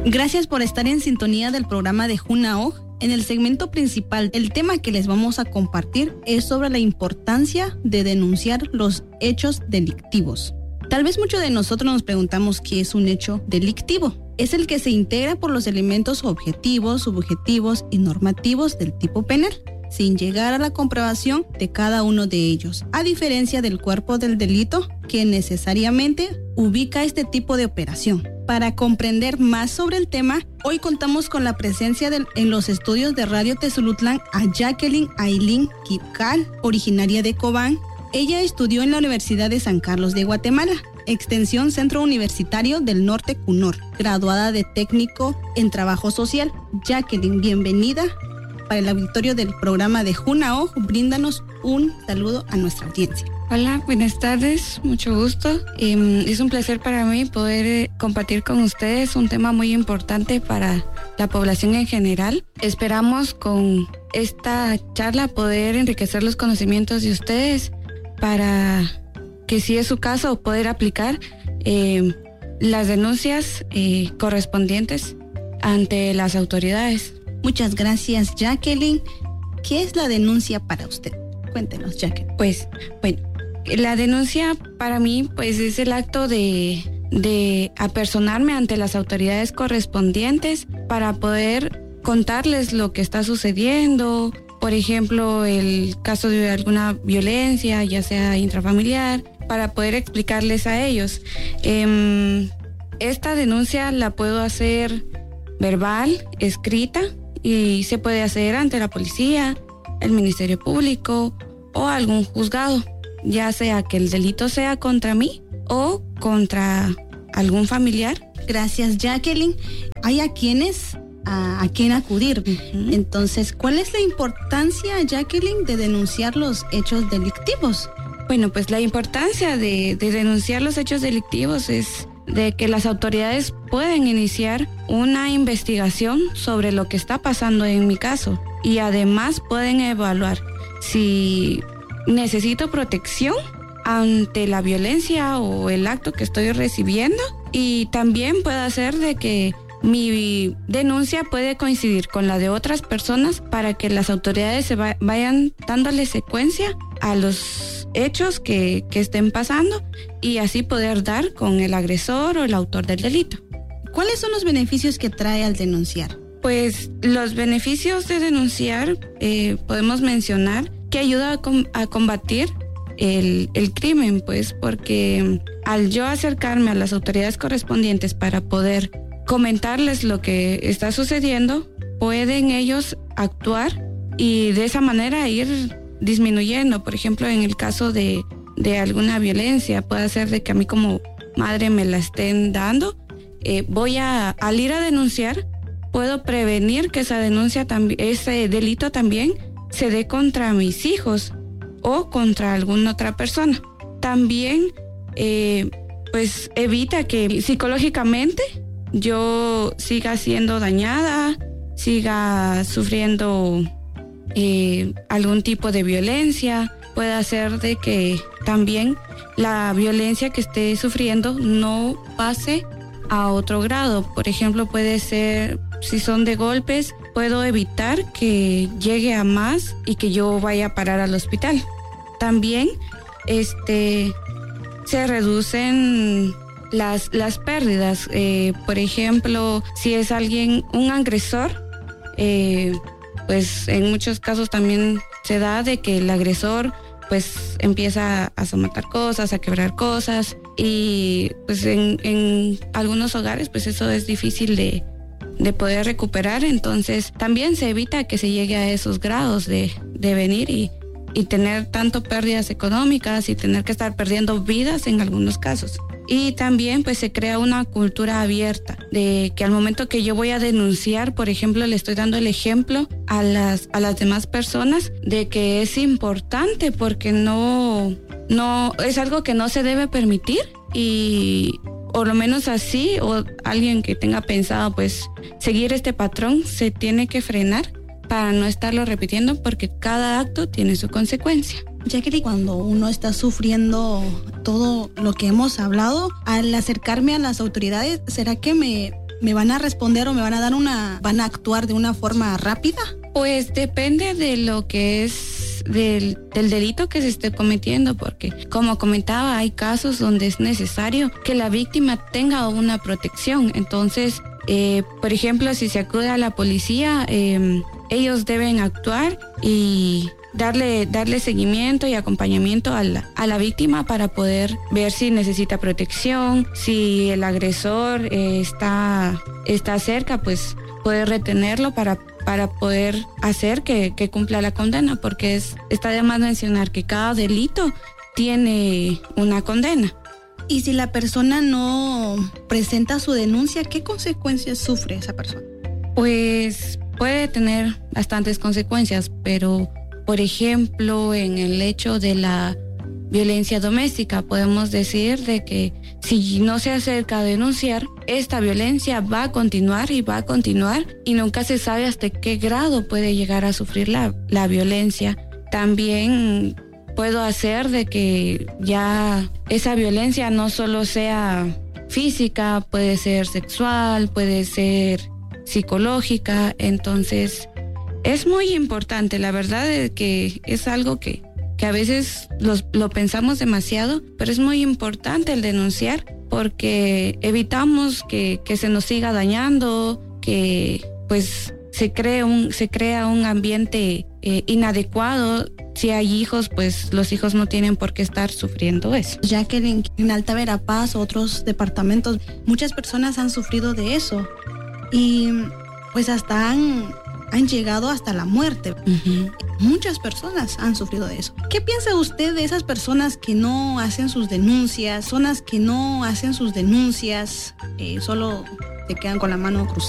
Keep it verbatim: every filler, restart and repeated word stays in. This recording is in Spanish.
Gracias por estar en sintonía del programa de Junaoj. En el segmento principal, el tema que les vamos a compartir es sobre la importancia de denunciar los hechos delictivos. Tal vez muchos de nosotros nos preguntamos qué es un hecho delictivo. Es el que se integra por los elementos objetivos, subjetivos y normativos del tipo penal, sin llegar a la comprobación de cada uno de ellos, a diferencia del cuerpo del delito, que necesariamente ubica este tipo de operación. Para comprender más sobre el tema, hoy contamos con la presencia de, en los estudios de Radio Tezulutlán a Jacqueline Ailín Kipcal, originaria de Cobán. Ella estudió en la Universidad de San Carlos de Guatemala, Extensión Centro Universitario del Norte C U N O R, graduada de técnico en trabajo social. Jacqueline, bienvenida. Para el auditorio del programa de Junaoj, bríndanos un saludo a nuestra audiencia. Hola, buenas tardes, mucho gusto. Eh, es un placer para mí poder eh, compartir con ustedes un tema muy importante para la población en general. Esperamos con esta charla poder enriquecer los conocimientos de ustedes para que, si es su caso, poder aplicar eh, las denuncias eh, correspondientes ante las autoridades. Muchas gracias, Jacqueline. ¿Qué es la denuncia para usted? Cuéntenos, Jacqueline. Pues, bueno, la denuncia para mí pues es el acto de, de apersonarme ante las autoridades correspondientes para poder contarles lo que está sucediendo. Por ejemplo, el caso de alguna violencia, ya sea intrafamiliar, para poder explicarles a ellos. Eh, esta denuncia la puedo hacer verbal, escrita, y se puede hacer ante la policía, el Ministerio Público o algún juzgado, ya sea que el delito sea contra mí o contra algún familiar. Gracias, Jacqueline. Hay a quienes a, a quien acudir. Uh-huh. Entonces, ¿cuál es la importancia, Jacqueline, de denunciar los hechos delictivos? Bueno, pues la importancia de, de denunciar los hechos delictivos es de que las autoridades pueden iniciar una investigación sobre lo que está pasando en mi caso y además pueden evaluar si necesito protección ante la violencia o el acto que estoy recibiendo, y también puede hacer de que mi denuncia puede coincidir con la de otras personas para que las autoridades se va, vayan dándole secuencia a los hechos que, que estén pasando y así poder dar con el agresor o el autor del delito. ¿Cuáles son los beneficios que trae al denunciar? Pues los beneficios de denunciar eh, podemos mencionar que ayuda a, com- a combatir el, el crimen, pues porque al yo acercarme a las autoridades correspondientes para poder comentarles lo que está sucediendo, pueden ellos actuar y de esa manera ir disminuyendo. Por ejemplo, en el caso de, de alguna violencia, puede ser de que a mí como madre me la estén dando, eh, voy a, al ir a denunciar, puedo prevenir que esa denuncia también, ese delito también se dé contra mis hijos o contra alguna otra persona. También, eh, pues evita que psicológicamente yo siga siendo dañada, siga sufriendo eh, algún tipo de violencia. Puede hacer de que también la violencia que esté sufriendo no pase a otro grado. Por ejemplo, puede ser, si son de golpes, puedo evitar que llegue a más y que yo vaya a parar al hospital. También este, se reducen las, las pérdidas. Eh, por ejemplo, si es alguien, un agresor, eh, pues en muchos casos también se da de que el agresor pues empieza a somatar cosas, a quebrar cosas, y pues en, en algunos hogares pues eso es difícil de, de poder recuperar. Entonces también se evita que se llegue a esos grados de, de venir y, y tener tanto pérdidas económicas y tener que estar perdiendo vidas en algunos casos. Y también pues se crea una cultura abierta de que al momento que yo voy a denunciar, por ejemplo, le estoy dando el ejemplo a las, a las demás personas de que es importante, porque no, no es algo que no se debe permitir, y por lo menos así, o alguien que tenga pensado pues seguir este patrón se tiene que frenar para no estarlo repitiendo, porque cada acto tiene su consecuencia. Jacqueline, cuando uno está sufriendo todo lo que hemos hablado, al acercarme a las autoridades, ¿será que me ¿Me van a responder o me van a dar una, van a actuar de una forma rápida? Pues depende de lo que es del, del delito que se esté cometiendo, porque como comentaba, hay casos donde es necesario que la víctima tenga una protección. Entonces, eh, por ejemplo, si se acude a la policía, eh, ellos deben actuar y darle, darle seguimiento y acompañamiento a la, a la víctima para poder ver si necesita protección, si el agresor eh, está, está cerca, pues poder retenerlo para para poder hacer que, que cumpla la condena, porque es, está de más mencionar que cada delito tiene una condena. Y si la persona no presenta su denuncia, ¿qué consecuencias sufre esa persona? Pues puede tener bastantes consecuencias, pero por ejemplo, en el hecho de la violencia doméstica, podemos decir de que si no se acerca a denunciar, esta violencia va a continuar y va a continuar y nunca se sabe hasta qué grado puede llegar a sufrir la, la violencia. También puedo hacer de que ya esa violencia no solo sea física, puede ser sexual, puede ser psicológica. Entonces es muy importante, la verdad es que es algo que que a veces los, lo pensamos demasiado, pero es muy importante el denunciar porque evitamos que, que se nos siga dañando, que pues se cree un, se crea un ambiente eh, inadecuado. Si hay hijos, pues los hijos no tienen por qué estar sufriendo eso. Ya que en, en Alta Verapaz, otros departamentos, muchas personas han sufrido de eso y pues hasta han, han llegado hasta la muerte. Uh-huh. Muchas personas han sufrido de eso. ¿Qué piensa usted de esas personas que no hacen sus denuncias, personas que no hacen sus denuncias, eh, solo se quedan con la mano cruzada?